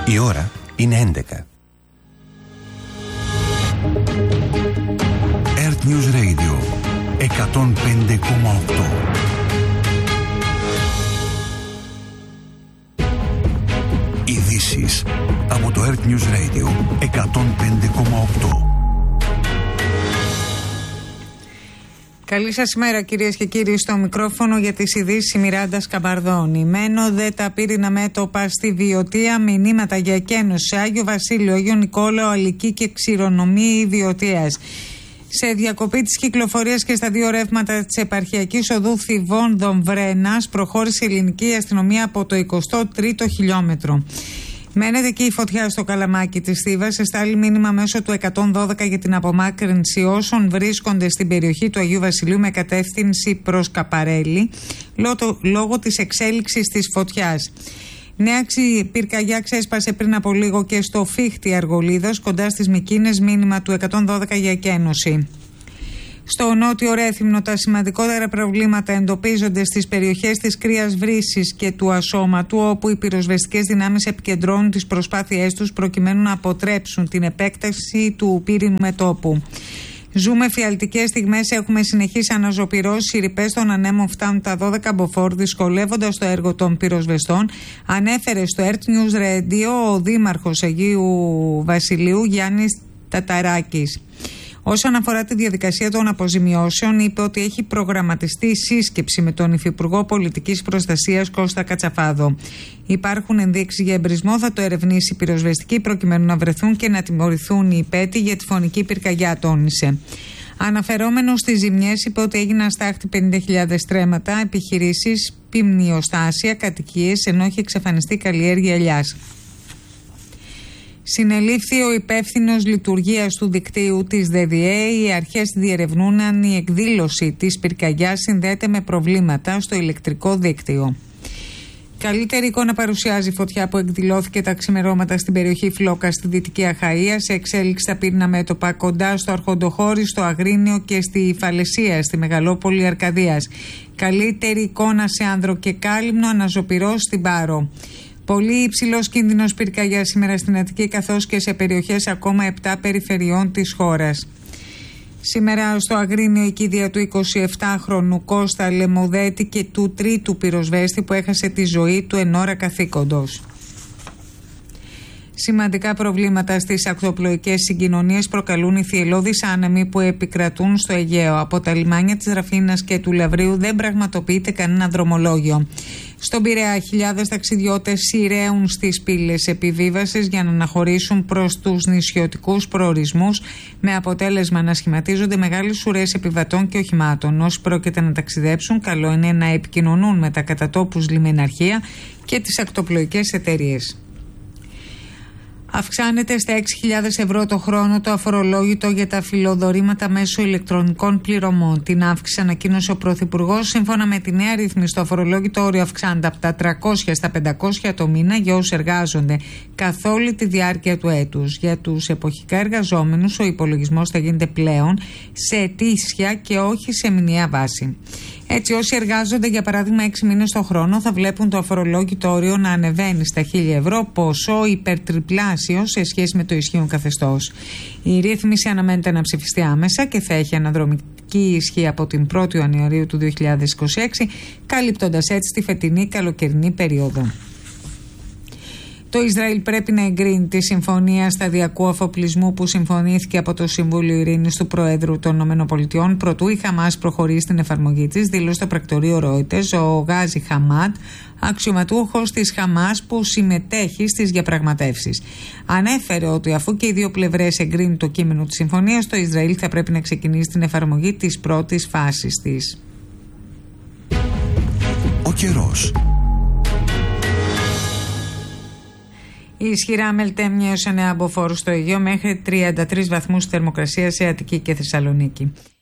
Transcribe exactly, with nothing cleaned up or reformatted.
Η ώρα είναι έντεκα. Earth News Radio εκατόν πέντε κόμμα οκτώ. Ειδήσεις από το Earth News Radio εκατόν πέντε κόμμα οκτώ. Καλή σας ημέρα κυρίες και κύριοι, στο μικρόφωνο για τις ειδήσεις η Μιράντα Σκαμπαρδώνη. Μένω δε τα πύρινα μέτωπα στη Βιωτία, μηνύματα για εκένωση σε Άγιο Βασίλειο, Άγιο Νικόλαο, Αλική και Ξηρονομία Βιωτίας. Σε διακοπή της κυκλοφορίας και στα δύο ρεύματα της επαρχιακής οδού Θηβών Βρένας προχώρησε η ελληνική αστυνομία από το εικοστό τρίτο χιλιόμετρο. Μένεται και η φωτιά στο Καλαμάκι της Θήβας. Εστάλει μήνυμα μέσω του εκατόν δώδεκα για την απομάκρυνση όσων βρίσκονται στην περιοχή του Αγίου Βασιλείου με κατεύθυνση προς Καπαρέλη λόγω, λόγω της εξέλιξης της φωτιάς. Νέα πυρκαγιά ξέσπασε πριν από λίγο και στο Φίχτη Αργολίδας κοντά στις Μικίνες, μήνυμα του εκατόν δώδεκα για εκένωση. Στο νότιο Ρέθυμνο τα σημαντικότερα προβλήματα εντοπίζονται στις περιοχές της Κρύας Βρύσης και του Ασώματου, όπου οι πυροσβεστικές δυνάμεις επικεντρώνουν τις προσπάθειές τους προκειμένου να αποτρέψουν την επέκταση του πύρινου μετώπου. Ζούμε φιαλτικές στιγμές, έχουμε συνεχείς αναζωπυρώσεις, οι ρηπές των ανέμων φτάνουν τα δώδεκα μποφόρ, δυσκολεύοντας το έργο των πυροσβεστών, ανέφερε στο Earth News Radio ο Δήμαρχος Αγίου Βασιλείου Γιάννης Ταταράκης. Όσον αφορά τη διαδικασία των αποζημιώσεων, είπε ότι έχει προγραμματιστεί σύσκεψη με τον Υφυπουργό Πολιτικής Προστασίας Κώστα Κατσαφάδο. Υπάρχουν ενδείξεις για εμπρισμό, θα το ερευνήσει η πυροσβεστική προκειμένου να βρεθούν και να τιμωρηθούν οι υπέτειοι για τη φωνική πυρκαγιά, τόνισε. Αναφερόμενος στις ζημιές, είπε ότι έγιναν στάχτη πενήντα χιλιάδες στρέμματα, επιχειρήσεις, πυμνιοστάσια, κατοικίες, ενώ έχει εξαφανιστεί καλλιέργεια ελιάς. Συνελήφθη ο υπεύθυνος λειτουργίας του δικτύου της ΔΔΕ. Οι αρχές διερευνούν αν η εκδήλωση της πυρκαγιάς συνδέεται με προβλήματα στο ηλεκτρικό δίκτυο. Καλύτερη εικόνα παρουσιάζει η φωτιά που εκδηλώθηκε τα ξημερώματα στην περιοχή Φλόκα στη Δυτική Αχαΐα, σε εξέλιξη στα πύρινα μέτωπα κοντά στο Αρχοντοχώρι, στο Αγρίνιο και στη Φαλαισία, στη Μεγαλόπολη Αρκαδίας. Καλύτερη εικόνα σε Άνδρο και Κάλυμνο, αναζωπυρός στην Πάρο. Πολύ υψηλός κίνδυνος πυρκαγιά σήμερα στην Αττική, καθώς και σε περιοχές ακόμα επτά περιφερειών της χώρας. Σήμερα στο Αγρίνιο η κηδεία του εικοσιεπτάχρονου Κώστα Λεμοδέτη και του τρίτου πυροσβέστη που έχασε τη ζωή του εν ώρα καθήκοντος. Σημαντικά προβλήματα στις ακτοπλοϊκές συγκοινωνίες προκαλούν οι θυελλώδεις άνεμοι που επικρατούν στο Αιγαίο. Από τα λιμάνια της Ραφίνας και του Λαβρίου δεν πραγματοποιείται κανένα δρομολόγιο. Στον Πειραιά, χιλιάδες ταξιδιώτες σειραίουν στις πύλες επιβίβασης για να αναχωρήσουν προς τους νησιωτικούς προορισμούς, με αποτέλεσμα να σχηματίζονται μεγάλες ουρές επιβατών και οχημάτων. Όσοι πρόκειται να ταξιδέψουν, καλό είναι να επικοινωνούν με τα κατατόπους λιμεναρχεία και τις ακτοπλοϊκές εταιρείες. Αυξάνεται στα έξι χιλιάδες ευρώ το χρόνο το αφορολόγητο για τα φιλοδορήματα μέσω ηλεκτρονικών πληρωμών. Την αύξηση ανακοίνωσε ο Πρωθυπουργός. Σύμφωνα με τη νέα ρύθμιση, το αφορολόγητο όριο αυξάνεται από τα τριακόσια στα πεντακόσια το μήνα για όσους εργάζονται καθ' όλη τη διάρκεια του έτους. Για τους εποχικά εργαζόμενους, ο υπολογισμός θα γίνεται πλέον σε ετήσια και όχι σε μηνιαία βάση. Έτσι, όσοι εργάζονται για παράδειγμα έξι μήνες το χρόνο θα βλέπουν το αφορολόγητο όριο να ανεβαίνει στα χίλια ευρώ, ποσό υπερτριπλάσιο σε σχέση με το ισχύον καθεστώς. Η ρύθμιση αναμένεται να ψηφιστεί άμεσα και θα έχει αναδρομική ισχύ από την πρώτη Ιανουαρίου του δύο χιλιάδες είκοσι έξι, καλύπτοντας έτσι τη φετινή καλοκαιρινή περίοδο. Το Ισραήλ πρέπει να εγκρίνει τη συμφωνία σταδιακού αφοπλισμού που συμφωνήθηκε από το Συμβούλιο Ειρήνης του Προέδρου των ΗΠΑ, προτού η Χαμάς προχωρήσει στην εφαρμογή της, δήλωσε το πρακτορείο Reuters ο Γάζι Χαμάντ, αξιωματούχος της Χαμάς που συμμετέχει στις διαπραγματεύσεις. Ανέφερε ότι αφού και οι δύο πλευρές εγκρίνουν το κείμενο της συμφωνίας, το Ισραήλ θα πρέπει να ξεκινήσει την εφαρμογή της πρώτης φάσης της. Ο καιρός. Η ισχυρά μελτέμια έως εννέα μποφόρ στο Αιγαίο, μέχρι τριάντα τρεις βαθμούς θερμοκρασία σε Αττική και Θεσσαλονίκη.